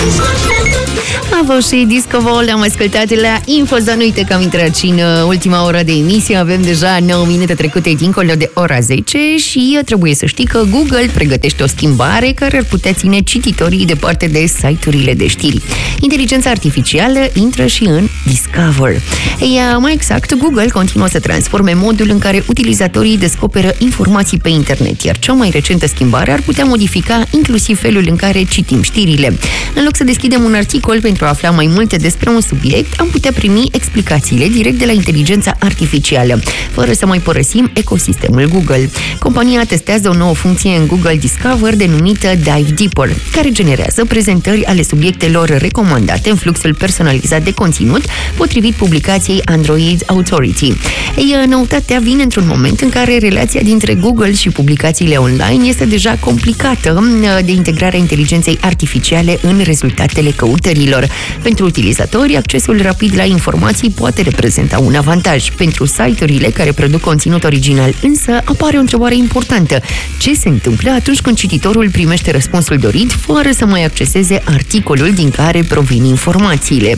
Avo și Disco Vol am ascultat la Infozone. Uite că am intrat și în ultima oră de emisie. Avem deja 9 minute trecute dincolo de ora 10 și trebuie să știi că Google pregătește o schimbare care ar putea ține cititorii departe de site-urile de știri. Inteligența artificială intră și în Discover. Mai exact, Google continuă să transforme modul în care utilizatorii descoperă informații pe internet, iar cea mai recentă schimbare ar putea modifica inclusiv felul în care citim știrile. În loc să deschidem un articol pentru a afla mai multe despre un subiect, am putea primi explicațiile direct de la inteligența artificială, fără să mai părăsim ecosistemul Google. Compania testează o nouă funcție în Google Discover denumită Dive Deeper, care generează prezentări ale subiectelor recomandate în fluxul personalizat de conținut, potrivit publicației Android Authority. Noutatea vine într-un moment în care relația dintre Google și publicațiile online este deja complicată de integrarea inteligenței artificiale în rezultatele căutărilor. Pentru utilizatori, accesul rapid la informații poate reprezenta un avantaj. Pentru site-urile care produc conținut original, însă, apare o întrebare importantă. Ce se întâmplă atunci când cititorul primește răspunsul dorit, fără să mai acceseze articolul din care provin informațiile?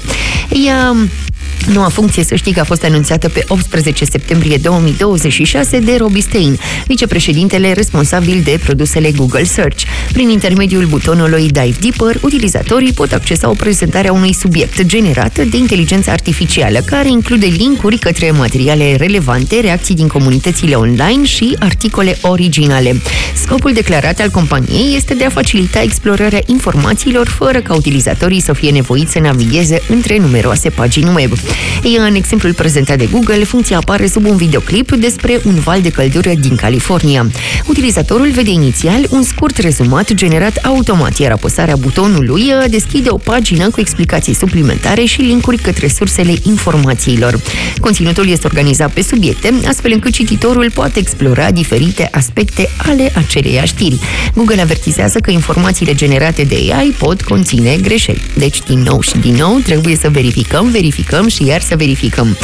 Noua funcție, să știi că a fost anunțată pe 18 septembrie 2026 de Robbie Stein, vicepreședintele responsabil de produsele Google Search. Prin intermediul butonului Dive Deeper, utilizatorii pot accesa o prezentare a unui subiect generată de inteligență artificială, care include linkuri către materiale relevante, reacții din comunitățile online și articole originale. Scopul declarat al companiei este de a facilita explorarea informațiilor fără ca utilizatorii să fie nevoiți să navigheze între numeroase pagini web. În exemplul prezentat de Google, funcția apare sub un videoclip despre un val de căldură din California. Utilizatorul vede inițial un scurt rezumat generat automat, iar apăsarea butonului deschide o pagină cu explicații suplimentare și linkuri către sursele informațiilor. Conținutul este organizat pe subiecte, astfel încât cititorul poate explora diferite aspecte ale aceleiași știri. Google avertizează că informațiile generate de AI pot conține greșeli. Deci, din nou și din nou, trebuie să verificăm și iar să verificăm.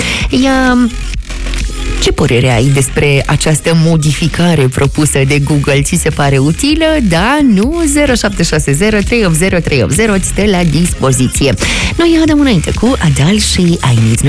Ce părere ai despre această modificare propusă de Google? Ți se pare utilă? Da? Nu? 0760 380 380 îți stă la dispoziție. Noi dăm înainte cu Adele și I Need